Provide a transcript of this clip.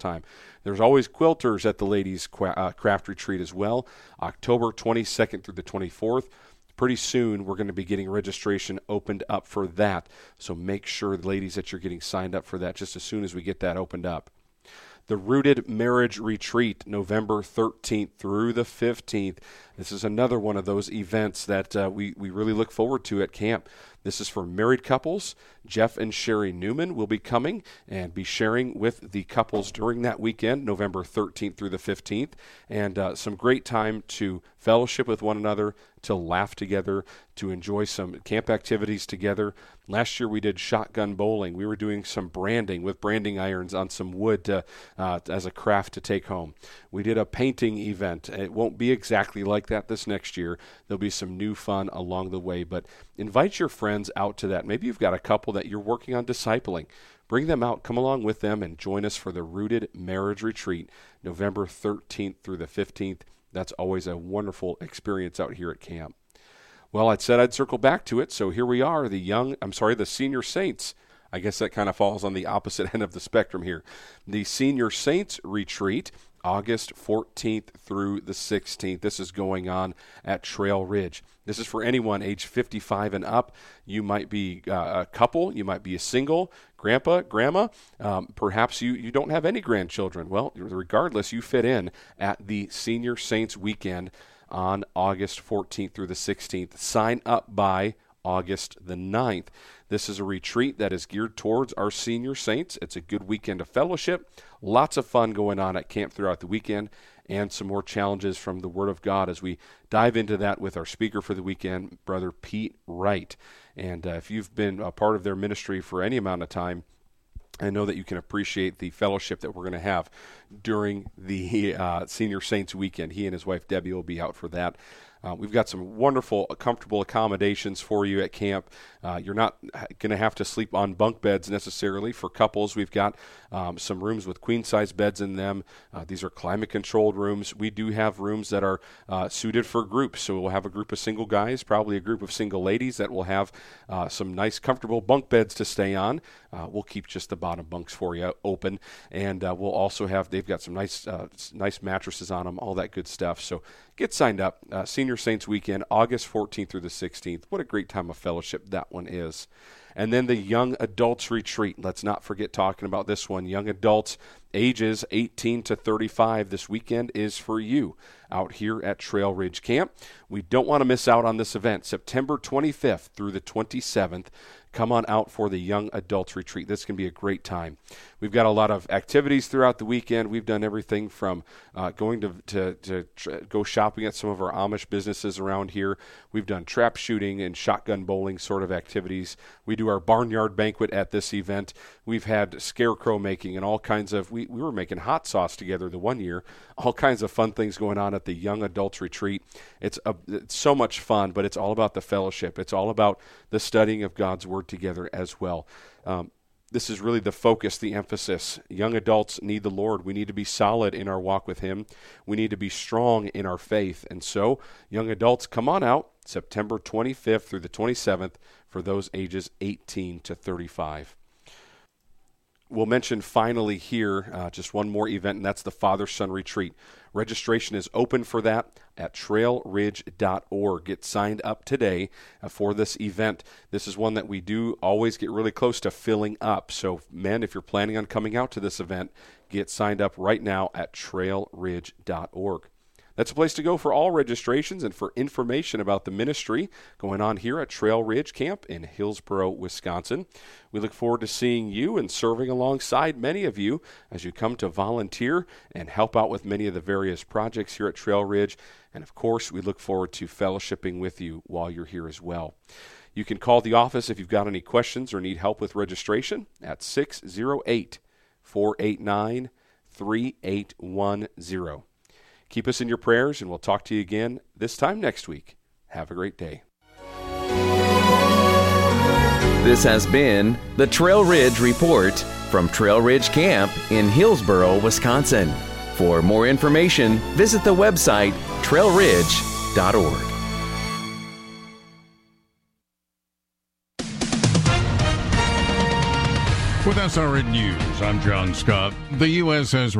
time. There's always quilters at the ladies' craft retreat as well, October 22nd through the 24th. Pretty soon, we're going to be getting registration opened up for that. So make sure, ladies, that you're getting signed up for that just as soon as we get that opened up. The Rooted Marriage Retreat, November 13th through the 15th. This is another one of those events that we really look forward to at camp. This is for married couples. Jeff and Sherry Newman will be coming and be sharing with the couples during that weekend, November 13th through the 15th, and some great time to fellowship with one another, to laugh together, to enjoy some camp activities together. Last year we did shotgun bowling. We were doing some branding with branding irons on some wood as a craft to take home. We did a painting event. It won't be exactly like that this next year. There'll be some new fun along the way, but invite your friends out to that. Maybe you've got a couple that you're working on discipling. Bring them out, come along with them, and join us for the Rooted Marriage Retreat, November 13th through the 15th. That's always a wonderful experience out here at camp. Well, I said I'd circle back to it, so here we are, the Senior Saints. I guess that kind of falls on the opposite end of the spectrum here. The Senior Saints Retreat, August 14th through the 16th. This is going on at Trail Ridge. This is for anyone age 55 and up. You might be a couple. You might be a single, grandpa, grandma. Perhaps you don't have any grandchildren. Well, regardless, you fit in at the Senior Saints Weekend on August 14th through the 16th. Sign up by August the 9th. This is a retreat that is geared towards our senior saints. It's a good weekend of fellowship, lots of fun going on at camp throughout the weekend, and some more challenges from the Word of God as we dive into that with our speaker for the weekend, Brother Pete Wright. And if you've been a part of their ministry for any amount of time, I know that you can appreciate the fellowship that we're going to have during the Senior Saints Weekend. He and his wife Debbie will be out for that. We've got some wonderful, comfortable accommodations for you at camp. You're not going to have to sleep on bunk beds necessarily. For couples, we've got some rooms with queen-size beds in them. These are climate-controlled rooms. We do have rooms that are suited for groups. So we'll have a group of single guys, probably a group of single ladies that will have some nice, comfortable bunk beds to stay on. We'll keep just the bottom bunks for you open. And we'll also have, they've got some nice mattresses on them, all that good stuff. So get signed up. Senior Saints Weekend, August 14th through the 16th. What a great time of fellowship that one is. And then the Young Adults Retreat. Let's not forget talking about this one. Young adults, ages 18 to 35. This weekend is for you out here at Trail Ridge Camp. We don't want to miss out on this event. September 25th through the 27th. Come on out for the Young Adults Retreat. This can be a great time. We've got a lot of activities throughout the weekend. We've done everything from going to go shopping at some of our Amish businesses around here. We've done trap shooting and shotgun bowling sort of activities. We do our barnyard banquet at this event. We've had scarecrow making and all kinds of, we were making hot sauce together the one year. All kinds of fun things going on at the Young Adults Retreat. It's so much fun, but it's all about the fellowship. It's all about the studying of God's Word together as well. This is really the focus, the emphasis. Young adults need the Lord. We need to be solid in our walk with Him. We need to be strong in our faith. And so, young adults, come on out September 25th through the 27th for those ages 18 to 35. We'll mention finally here just one more event, and that's the Father-Son Retreat. Registration is open for that at trailridge.org. Get signed up today for this event. This is one that we do always get really close to filling up. So, men, if you're planning on coming out to this event, get signed up right now at trailridge.org. That's a place to go for all registrations and for information about the ministry going on here at Trail Ridge Camp in Hillsboro, Wisconsin. We look forward to seeing you and serving alongside many of you as you come to volunteer and help out with many of the various projects here at Trail Ridge. And of course, we look forward to fellowshipping with you while you're here as well. You can call the office if you've got any questions or need help with registration at 608-489-3810. Keep us in your prayers, and we'll talk to you again this time next week. Have a great day. This has been the Trail Ridge Report from Trail Ridge Camp in Hillsboro, Wisconsin. For more information, visit the website trailridge.org. With SRN News, I'm John Scott. The U.S. has